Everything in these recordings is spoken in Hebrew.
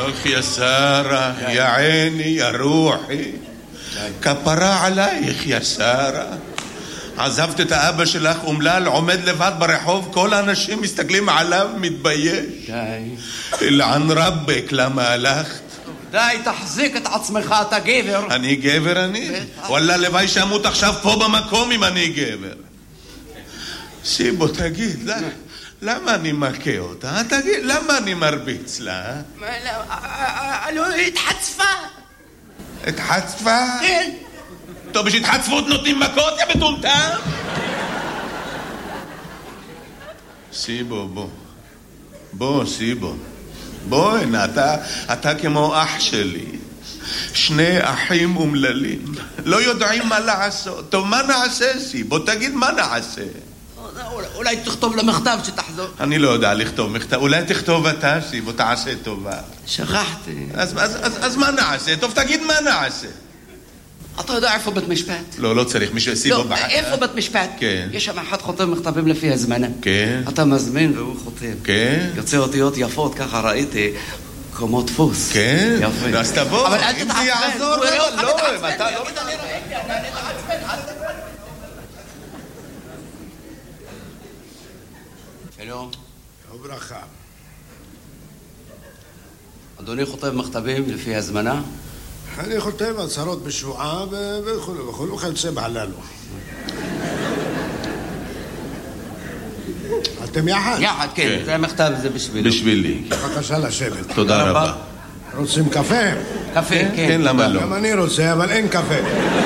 אוח יא שרה, יא עיני, יא רוחי, כפרה עלייך יא שרה. עזבת את האבא שלך אומלל, עומד לבד ברחוב, כל האנשים מסתכלים עליו, מתבייש. די. אלען רבק, למה הלכת? די, תחזיק את עצמך, אתה גבר. אני גבר אני? וואלה, לוואי שמות עכשיו פה במקום אם אני גבר. סיבו, תגיד, למה אני מכה אותה? תגיד, למה אני מרביץ לה? לא, התחצפה. התחצפה? כן. טוב, בשהתחצפות נותנים מכות, יא מטומטם? סיבו, בוא, סיבו. בוא, הנה, אתה כמו אח שלי. שני אחים אומללים. לא יודעים מה לעשות. טוב, מה נעשה, סיבו? תגיד, מה נעשה? אולי תכתוב למכתב שתחזור. אני לא יודע לכתוב מכתב. אולי תכתוב אתה, סיבו, תעשה טובה. שכחתי. אז מה נעשה? טוב, תגיד מה נעשה. אתה יודע איפה בית משפט? לא צריך מישהו סיבו לא, איפה בית משפט? כן. יש שם אחד חותם מכתבים לפי הזמנה. כן. אתה מזמין והוא חותם. כן. יוצא אותיות יפות, ככה ראיתי, כמו דפוס. כן. יפה. אז תבוא. אבל אל תתעצבן. אם זה יעזור, לא, אם אתה לא... שלום. וברכה. אדוני חותם מכתבים לפי הזמנה? אני חותם הצהרות בשבועה וכו' וכיוצא בהללו. אתם יחד? יחד, כן. זה המכתב, זה בשבילי. בשבילי. בבקשה לשבת. תודה רבה. רוצים קפה? קפה, כן. כן, למה לא? גם אני רוצה, אבל אין קפה.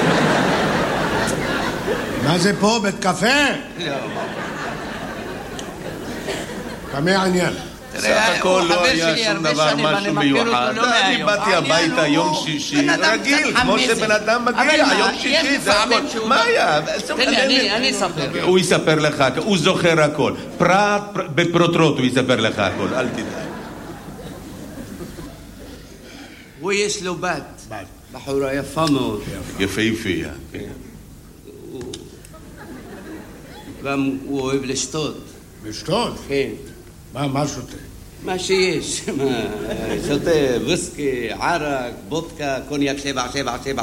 מה זה פה? בית קפה? לא. כמה העניין? סך הכל לא היה שום דבר משהו מיוחד. אני באתי הביתה יום שישי, רגיל, כמו שבן אדם מגיע, יום שישי, זה הכל. מה היה? אני אספר. הוא יספר לך, הוא זוכר הכל. פרט בפרוטרוט הוא יספר לך הכל, אל תדאג. הוא יש לו בת. בחורה יפה מאוד. יפהפייה. גם הוא אוהב לשתות. לשתות? כן. מה שותה? מה שיש. שותה, וויסקי, ערק, בודקה, קוניאק 777